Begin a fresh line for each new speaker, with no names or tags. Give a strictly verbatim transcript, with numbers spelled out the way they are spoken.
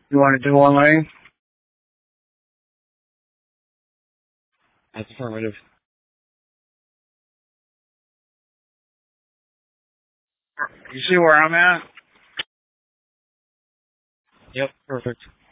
You want to do one lane?
That's affirmative.
You see where I'm at?
Yep, perfect.